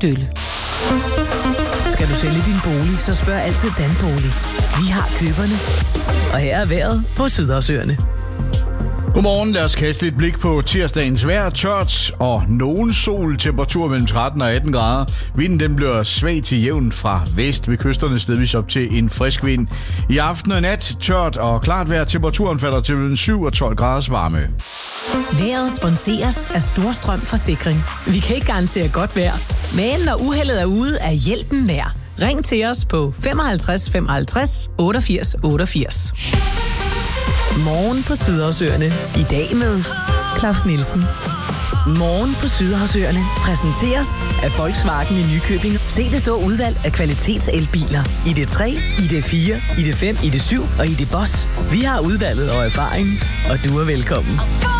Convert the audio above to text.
Dølle. Skal du sælge din bolig, så spørg altid Danbolig. Vi har køberne. Og her er vejret på Sydhavsøerne. Godmorgen, lad os kaste et blik på tirsdagens vejr. Tørt og nogen sol, temperatur mellem 13 og 18 grader. Vinden den bliver svag til jævn fra vest ved kysterne, stedvis op til en frisk vind. I aften og nat tørt og klart vejr. Temperaturen falder til mellem 7 og 12 graders varme. Vejret sponseres af Storstrøm Forsikring. Vi kan ikke garantere godt vejr, men når uheldet er ude, er hjælpen nær. Ring til os på 55 55 88 88. Morgen på Sydhavsøerne. I dag med Claus Nielsen. Morgen på Sydhavsøerne præsenteres af Volkswagen i Nykøbing. Se det store udvalg af kvalitetselbiler. ID3, ID4, ID5, ID7 og ID Boss. Vi har udvalget og erfaring, og du er velkommen.